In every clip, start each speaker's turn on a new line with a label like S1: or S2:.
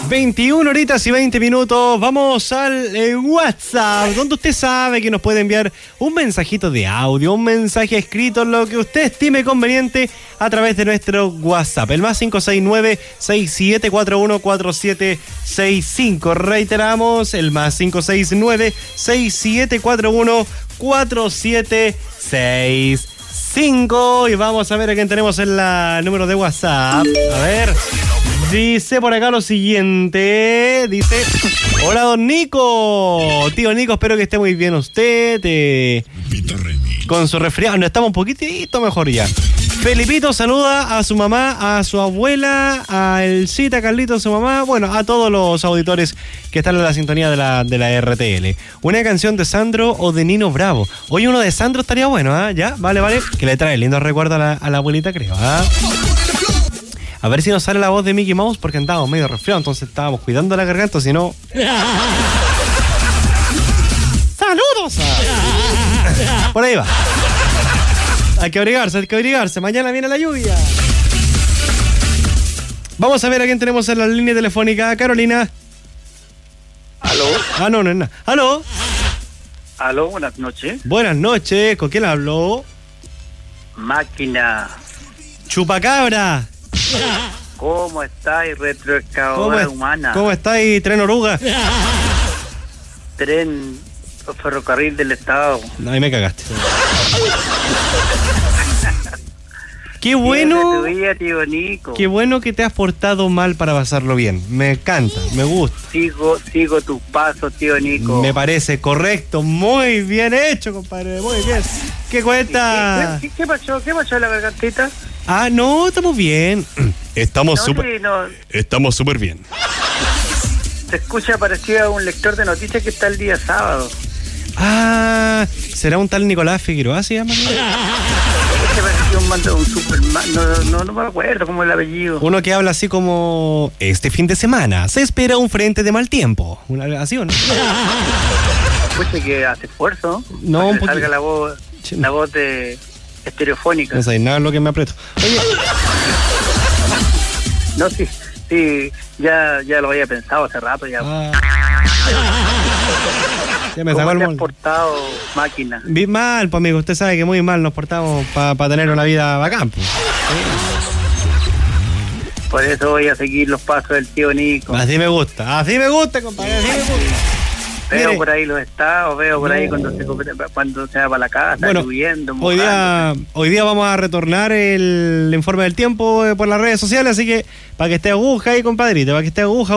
S1: 21 horitas y 20 minutos. Vamos al WhatsApp, donde usted sabe que nos puede enviar un mensajito de audio, un mensaje escrito, lo que usted estime conveniente a través de nuestro WhatsApp, el más 569-6741-4765. Reiteramos, el más 569-6741-4765. Y vamos a ver a quién tenemos en la número de WhatsApp. A ver. Dice por acá lo siguiente, dice: hola don Nico, tío Nico, espero que esté muy bien usted, con su resfriado, no, estamos un poquitito mejor ya. Felipito saluda a su mamá, a su abuela, a Elcita, a Carlitos, su mamá, bueno, a todos los auditores que están en la sintonía de la RTL. Una canción de Sandro o de Nino Bravo. Hoy uno de Sandro estaría bueno, ¿ah? ¿Ya? Vale, que le trae lindo recuerdo a la abuelita, creo, ¿ah? A ver si nos sale la voz de Mickey Mouse, porque andábamos medio resfriado, entonces estábamos cuidando la garganta, si no... ¡Saludos! Por ahí va. Hay que abrigarse, mañana viene la lluvia. Vamos a ver a quién tenemos en la línea telefónica. Carolina.
S2: ¿Aló?
S1: No es nada. ¿Aló?
S2: Aló, buenas noches.
S1: Buenas noches, ¿con quién habló?
S2: Máquina.
S1: Chupacabra.
S2: ¿Cómo estáis, retroexcavadora humana?
S1: ¿Cómo estáis, tren oruga?
S2: Tren ferrocarril del estado.
S1: No, ahí me cagaste. Qué bueno.
S2: Tío Nico.
S1: Qué bueno que te has portado mal para pasarlo bien. Me encanta, me gusta.
S2: Sigo tus pasos, tío Nico.
S1: Me parece correcto, muy bien hecho, compadre, muy bien. ¿Qué cuenta?
S2: ¿Qué pasó la gargantita?
S1: No, estamos bien. Estamos súper bien.
S2: Se escucha parecido a un lector de noticias que está el día sábado.
S1: ¿Será un tal Nicolás Figueroa, se llama?
S2: Se pareció un Superman, no me acuerdo cómo es el apellido.
S1: Uno que habla así como: este fin de semana se espera un frente de mal tiempo. ¿Así o no?
S2: Escuche que hace esfuerzo.
S1: No, un poquito.
S2: Salga la voz de estereofónica.
S1: No sé, nada es lo que me aprieto. Oye.
S2: No, sí, ya lo había pensado hace rato ya.
S1: Ya me sacó el
S2: ¿Cómo te has portado, máquina?
S1: Bien mal, pues amigo, usted sabe que muy mal nos portamos para tener una vida bacán, pues.
S2: Por eso voy a seguir los pasos del tío Nico.
S1: Así me gusta, compadre, así me gusta.
S2: Veo por ahí los estados, por ahí cuando se va para la casa,
S1: bueno,
S2: lloviendo.
S1: Hoy día vamos a retornar el informe del tiempo por las redes sociales, así que para que esté aguja ahí, compadrito, para que esté aguja.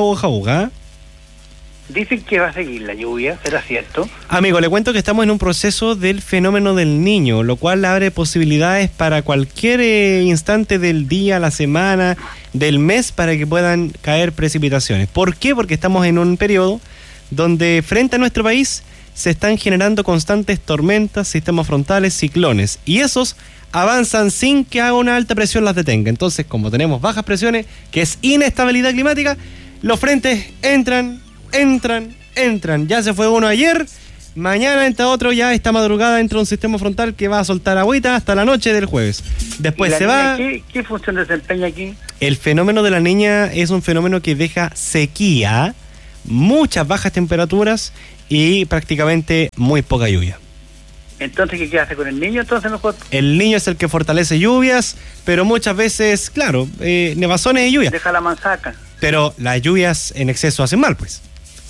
S2: Dicen que va a seguir la lluvia, ¿será cierto?
S1: Amigo, le cuento que estamos en un proceso del fenómeno del Niño, lo cual abre posibilidades para cualquier instante del día, la semana, del mes, para que puedan caer precipitaciones. ¿Por qué? Porque estamos en un periodo donde frente a nuestro país se están generando constantes tormentas, sistemas frontales, ciclones, y esos avanzan sin que haga una alta presión las detenga. Entonces, como tenemos bajas presiones, que es inestabilidad climática, los frentes entran. Ya se fue uno ayer, mañana entra otro, ya esta madrugada entra un sistema frontal que va a soltar agüita hasta la noche del jueves. Después se va.
S2: ¿Qué función desempeña aquí?
S1: El fenómeno de la Niña es un fenómeno que deja sequía, muchas bajas temperaturas y prácticamente muy poca lluvia.
S2: Entonces, ¿qué hace con el Niño? Entonces mejor.
S1: El Niño es el que fortalece lluvias, pero muchas veces, claro, nevazones y lluvias.
S2: Deja la manzaca.
S1: Pero las lluvias en exceso hacen mal, pues.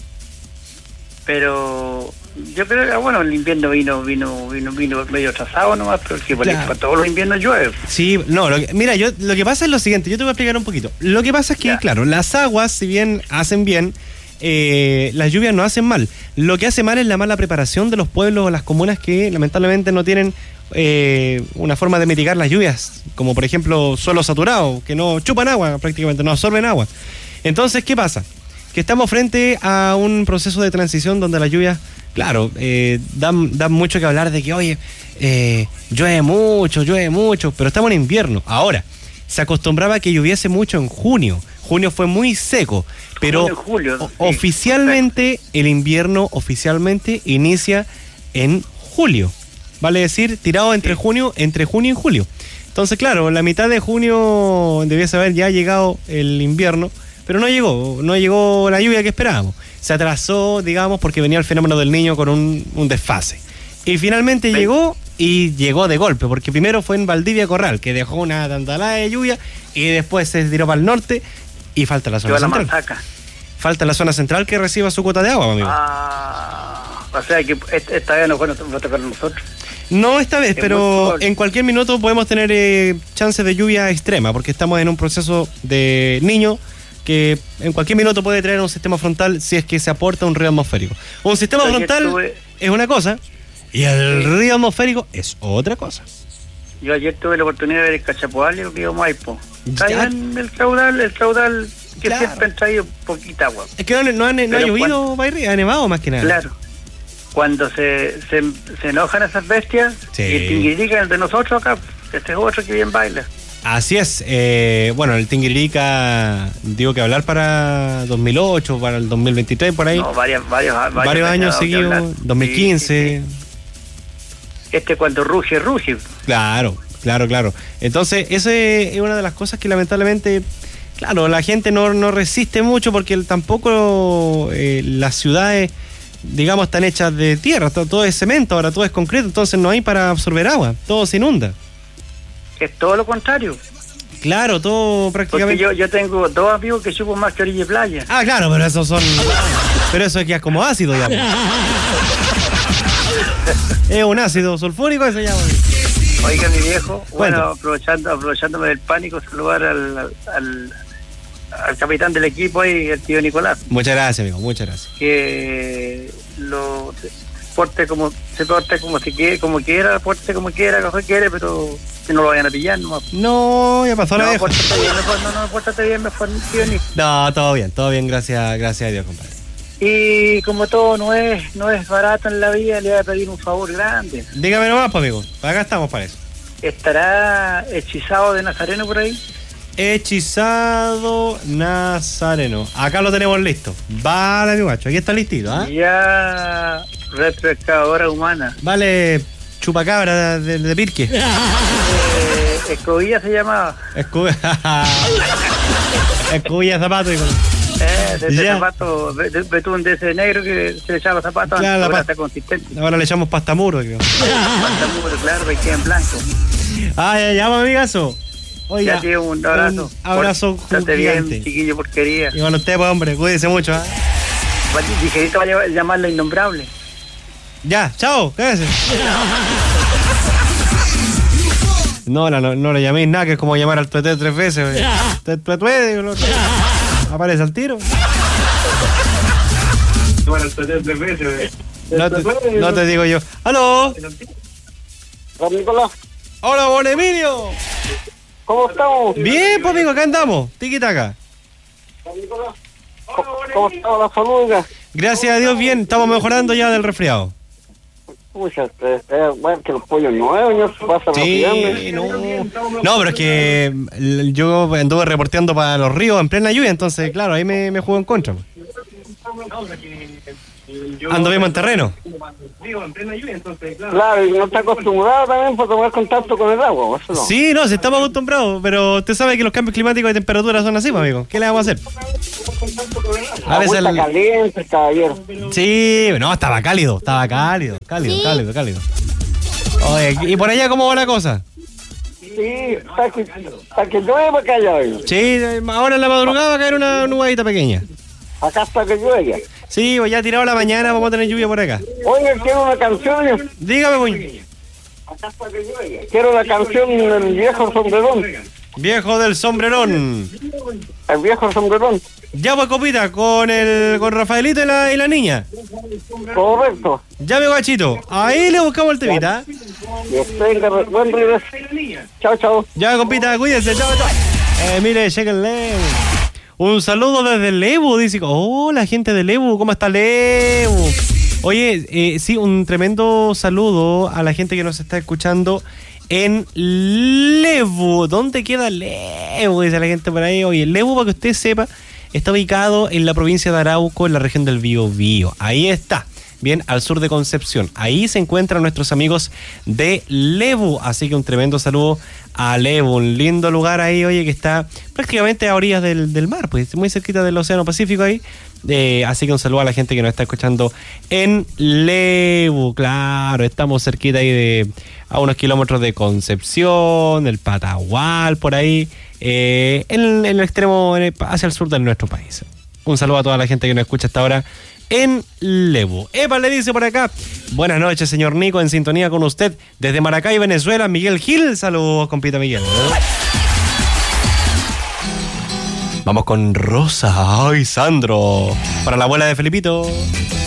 S2: Pero yo creo que, bueno, el invierno vino medio atrasado nomás, porque para todos los inviernos llueve.
S1: Sí, no, lo que pasa es lo siguiente, yo te voy a explicar un poquito. Lo que pasa es que, claro, las aguas, si bien hacen bien, las lluvias no hacen mal. Lo que hace mal es la mala preparación de los pueblos o las comunas que lamentablemente no tienen una forma de mitigar las lluvias, como por ejemplo suelos saturados, que no chupan agua prácticamente, no absorben agua. Entonces, ¿qué pasa? Que estamos frente a un proceso de transición donde las lluvias, claro, dan mucho que hablar de que, oye, llueve mucho, pero estamos en invierno. Ahora, se acostumbraba a que lloviese mucho en junio. Junio fue muy seco, pero
S2: julio,
S1: oficialmente el invierno inicia en julio. Vale decir, tirado entre junio y julio. Entonces, claro, la mitad de junio debiese haber ya llegado el invierno, pero no llegó la lluvia que esperábamos. Se atrasó, digamos, porque venía el fenómeno del Niño con un desfase. Y finalmente llegó de golpe, porque primero fue en Valdivia Corral, que dejó una tandalada de lluvia, y después se tiró para el norte, y falta la zona central. Falta la zona central que reciba su cuota de agua, amigo.
S2: O sea que esta vez no va a tocar a nosotros.
S1: No esta vez, pero en cualquier minuto podemos tener chances de lluvia extrema, porque estamos en un proceso de Niño que en cualquier minuto puede traer un sistema frontal si es que se aporta un río atmosférico. Un sistema frontal es una cosa y el río atmosférico es otra cosa.
S2: Yo ayer tuve la oportunidad de ver el Cachapoal y el río Maipo. Traían el caudal que siempre han traído poquita agua. Es que no ha
S1: llovido, ha nevado más que nada.
S2: Claro. Cuando se enojan esas bestias, y el Tinguirica, el de nosotros acá, este es otro que bien baila.
S1: Así es. Bueno, el Tinguirica dio que hablar para 2008, para el 2023, por ahí.
S2: No, varios
S1: años seguidos, 2015.
S2: Cuando ruge.
S1: Claro. Entonces, esa es una de las cosas que lamentablemente, claro, la gente no resiste mucho porque tampoco las ciudades, digamos, están hechas de tierra, todo es cemento, ahora todo es concreto, entonces no hay para absorber agua, todo se inunda.
S2: Es todo lo contrario.
S1: Claro, todo prácticamente.
S2: Porque yo tengo 2 amigos que chupan más que orilla y playa.
S1: Ah, claro, pero esos son... pero eso es que es como ácido ya. Es un ácido sulfúrico ese ya.
S2: Oiga, mi viejo, bueno, aprovechándome del pánico, saludar al capitán del equipo ahí, el tío Nicolás.
S1: Muchas gracias, amigo, muchas gracias.
S2: Que se porte como quiera, pero que no lo vayan a pillar nomás.
S1: No, ya pasó la vieja.
S2: Pórtate bien, mejor, tío Nico.
S1: No, todo bien, gracias a Dios, compadre.
S2: Y como todo no es barato en la vida, le voy a pedir un favor grande.
S1: Dígame nomás, pues, amigo, acá estamos para eso.
S2: ¿Estará Hechizado de Nazareno por ahí?
S1: Hechizado Nazareno. Acá lo tenemos listo. Vale, mi guacho, aquí está listito, ¿ah?
S2: Ya, retroexcavadora humana.
S1: Vale, chupacabra de Pirque.
S2: Escobilla se llamaba.
S1: Escobilla zapato.
S2: De zapato, betún de ese negro que se le echaba zapatos,
S1: claro,
S2: ahora está consistente.
S1: Ahora le echamos pastamuro.
S2: Pastamuro, claro, que queda en blanco.
S1: Ya, amigazo. Oiga,
S2: ya, tío, un abrazo.
S1: Un abrazo
S2: gigante. Bien, chiquillo, porquería.
S1: Y bueno, usted, pues, hombre, cuídese mucho,
S2: Ligerito va a llamarla innombrable.
S1: Ya, chao, quédese. No le llaméis nada, que es como llamar al tuete 3 veces. Aparece al tiro.
S2: Bueno, el tuete 3 veces.
S1: No te digo yo. ¡Aló!
S3: Don Nicolás.
S1: Hola, Bon Emilio.
S3: ¿Cómo estamos?
S1: Bien, pues, amigo, acá andamos. Tiki-taka.
S3: ¿Cómo estamos la salud?
S1: Gracias a Dios, bien. Estamos mejorando ya del resfriado.
S3: Pucha, bueno, que los pollos nuevos ya se pasan
S1: No, pero es que yo anduve reporteando para los ríos en plena lluvia, entonces, claro, ahí me jugó en contra. Ando mismo en terreno.
S3: Claro, y no está acostumbrado también por tomar contacto con el agua, ¿eso no?
S1: Sí, no, sí estamos acostumbrados, pero usted sabe que los cambios climáticos de temperatura son así, amigo. ¿Qué le vamos a hacer?
S3: A veces está caliente, caballero.
S1: Sí, no, estaba cálido. Oye, ¿y por allá cómo va la cosa?
S3: Sí, hasta que llueve acá ya hoy.
S1: Sí, ahora en la madrugada va a caer una nubadita pequeña.
S3: Acá hasta que llueve.
S1: Sí, pues ya tirado la mañana, vamos a tener lluvia por acá.
S3: Oye, quiero una canción.
S1: Dígame, güey.
S3: Quiero la canción del viejo sombrerón.
S1: Viejo del sombrerón.
S3: El viejo sombrerón.
S1: Ya, pues, copita, con Rafaelito y la niña.
S3: Correcto.
S1: Ya, mi guachito. Ahí le buscamos el temita.
S3: Buen regreso. Chao.
S1: Ya, copita, cuídense. Chao. Mire, chequenle. Un saludo desde Lebu, dice. Oh, la gente de Lebu, ¿cómo está Lebu? Oye, sí, un tremendo saludo a la gente que nos está escuchando en Lebu. ¿Dónde queda Lebu? Dice la gente por ahí. Oye, Lebu, para que usted sepa, está ubicado en la provincia de Arauco, en la región del Biobío. Ahí está. bien al sur de Concepción. Ahí se encuentran nuestros amigos de Lebu, así que un tremendo saludo a Lebu, un lindo lugar ahí, oye, que está prácticamente a orillas del mar, pues muy cerquita del Océano Pacífico ahí. Así que un saludo a la gente que nos está escuchando en Lebu. Claro, estamos cerquita ahí a unos kilómetros de Concepción, el Patagual, por ahí, en el extremo hacia el sur de nuestro país. Un saludo a toda la gente que nos escucha hasta ahora en Lebu. Epa, le dice por acá: buenas noches, señor Nico, en sintonía con usted desde Maracay, Venezuela, Miguel Gil. Saludos, compita Miguel. Vamos con Rosa. Ay, Sandro. Para la abuela de Felipito.